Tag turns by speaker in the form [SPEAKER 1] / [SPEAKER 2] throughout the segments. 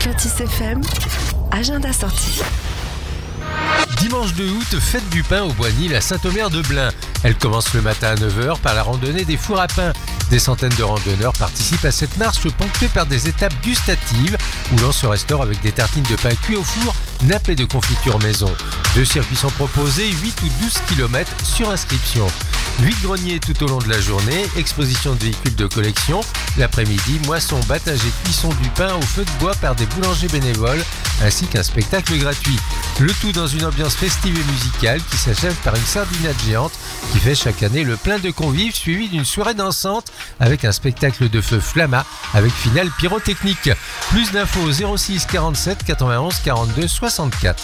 [SPEAKER 1] Atlantis FM, agenda sorti.
[SPEAKER 2] Dimanche 2 août, fête du pain au Bois-Nil à Saint-Omer-de-Blain. Elle commence le matin à 9h par la randonnée des fours à pain. Des centaines de randonneurs participent à cette marche ponctuée par des étapes gustatives où l'on se restaure avec des tartines de pain cuit au four, nappées de confiture maison. 2 circuits sont proposés, 8 ou 12 km sur inscription. 8 greniers tout au long de la journée, exposition de véhicules de collection. L'après-midi, moisson, battage et cuisson du pain au feu de bois par des boulangers bénévoles, ainsi qu'un spectacle gratuit. Le tout dans une ambiance festive et musicale qui s'achève par une sardinade géante qui fait chaque année le plein de convives suivi d'une soirée dansante avec un spectacle de feu flamma avec finale pyrotechnique. Plus d'infos au 06 47 91 42 64.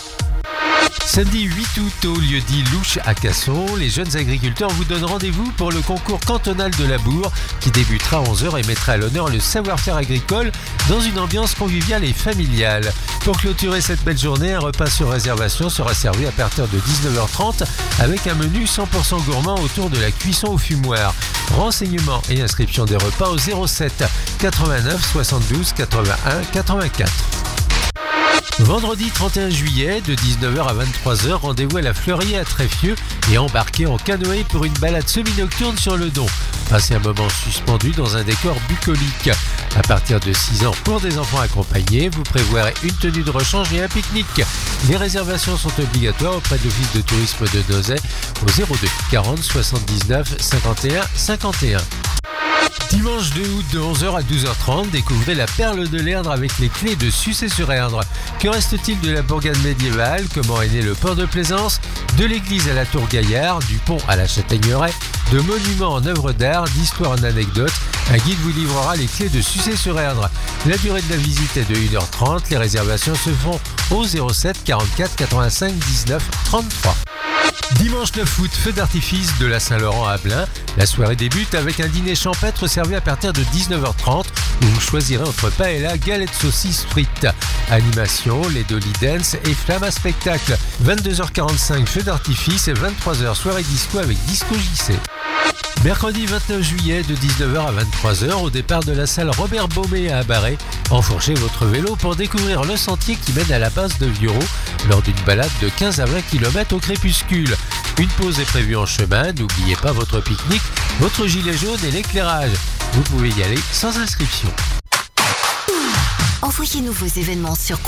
[SPEAKER 2] Samedi 8 août au lieu-dit Louche à Casson, les jeunes agriculteurs vous donnent rendez-vous pour le concours cantonal de labour qui débutera à 11h et mettra à l'honneur le savoir-faire agricole dans une ambiance conviviale et familiale. Pour clôturer cette belle journée, un repas sur réservation sera servi à partir de 19h30 avec un menu 100% gourmand autour de la cuisson au fumoir. Renseignements et inscription des repas au 07 89 72 81 84. Vendredi 31 juillet, de 19h à 23h, rendez-vous à la Fleurie à Tréfieux et embarquez en canoë pour une balade semi-nocturne sur le Don. Passez un moment suspendu dans un décor bucolique. À partir de 6 ans pour des enfants accompagnés, vous prévoirez une tenue de rechange et un pique-nique. Les réservations sont obligatoires auprès de l'Office de tourisme de Nozay au 02 40 79 51 51. Dimanche 2 août de 11h à 12h30, découvrez la perle de l'Erdre avec les clés de Sucé-sur-Erdre. Que reste-t-il de la bourgade médiévale? Comment est né le port de plaisance? De l'église à la tour Gaillard, du pont à la Châtaigneraie, de monuments en œuvres d'art, d'histoire en anecdotes, un guide vous livrera les clés de Sucé-sur-Erdre. La durée de la visite est de 1h30, les réservations se font au 07 44 85 19 33. Dimanche 9 août, feu d'artifice de la Saint-Laurent à Blain. La soirée débute avec un dîner champêtre servi à partir de 19h30 où vous choisirez entre paella, galettes saucisses frites. Animation, les Dolly Dance et flamme à spectacle. 22h45, feu d'artifice et 23h, soirée disco avec Disco JC. Mercredi 29 juillet de 19h à 23h au départ de la salle Robert Baumé à Abaret, enfourchez votre vélo pour découvrir le sentier qui mène à la base de Viauro lors d'une balade de 15 à 20 km au crépuscule. Une pause est prévue en chemin, n'oubliez pas votre pique-nique, votre gilet jaune et l'éclairage. Vous pouvez y aller sans inscription.
[SPEAKER 3] Envoyez-nous vos événements sur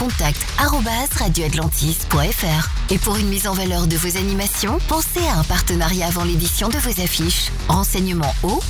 [SPEAKER 3] contact@radioatlantis.fr. Et pour une mise en valeur de vos animations, pensez à un partenariat avant l'édition de vos affiches. Renseignements au